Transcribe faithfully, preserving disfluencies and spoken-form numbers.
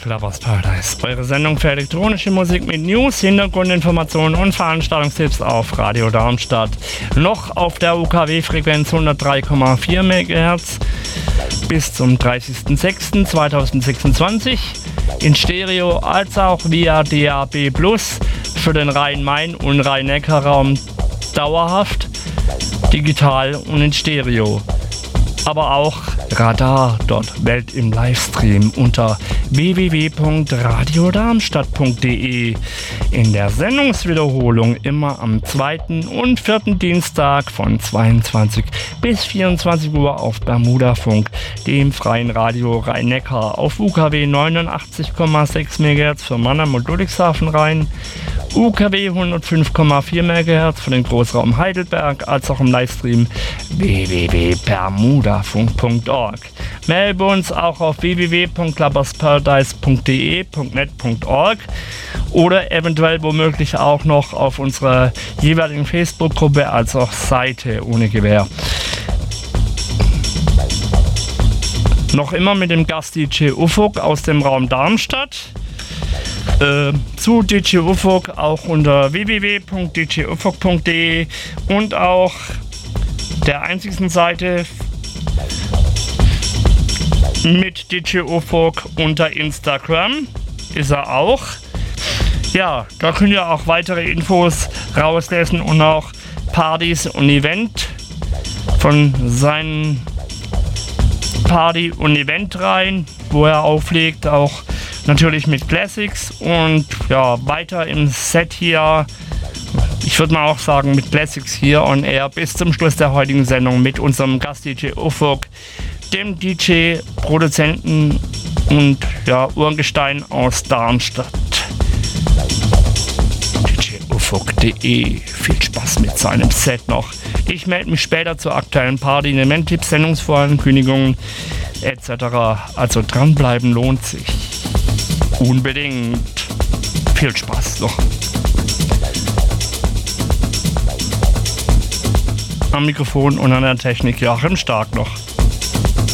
Clubbers Paradise, eure Sendung für elektronische Musik mit News, Hintergrundinformationen und Veranstaltungstipps auf Radio Darmstadt. Noch auf der U K W-Frequenz hundertdrei Komma vier Megahertz bis zum dreißigsten sechsten zweitausendsechsundzwanzig. In Stereo als auch via D A B Plus für den Rhein-Main- und Rhein-Neckar-Raum dauerhaft, digital und in Stereo. Aber auch Radar dort Welt im Livestream unter w w w punkt radio darmstadt punkt d e. In der Sendungswiederholung immer am zweiten und vierten Dienstag von zweiundzwanzig bis vierundzwanzig Uhr auf Bermudafunk, dem freien Radio Rhein-Neckar, auf U K W neunundachtzig Komma sechs Megahertz für Mannheim und Ludwigshafen Rhein, U K W hundertfünf Komma vier Megahertz für den Großraum Heidelberg, als auch im Livestream w w w punkt bermudafunk punkt org. Melbourne auch auf w w w punkt clubbersparadise punkt d e punkt net punkt org oder eventuell womöglich auch noch auf unserer jeweiligen Facebook-Gruppe als auch Seite ohne Gewähr. Noch immer mit dem Gast D J Ufuk aus dem Raum Darmstadt. Äh, zu D J Ufuk auch unter w w w punkt d j ufuk punkt d e und auch der einzigsten Seite mit D J Ufuk unter Instagram ist er auch. Ja, da könnt ihr auch weitere Infos rauslesen und auch Partys und Event von seinen Party- und Eventreihen, wo er auflegt, auch natürlich mit Classics und ja, weiter im Set hier, ich würde mal auch sagen mit Classics hier on air bis zum Schluss der heutigen Sendung mit unserem Gast D J Ufuk, dem D J, Produzenten und ja, Urgestein aus Darmstadt. D J ufuk punkt d e. Viel Spaß mit seinem Set noch. Ich melde mich später zur aktuellen Party, Event-Tipps, Sendungsvorankündigungen et cetera. Also dranbleiben lohnt sich. Unbedingt. Viel Spaß noch. Am Mikrofon und an der Technik Joachim Stark noch.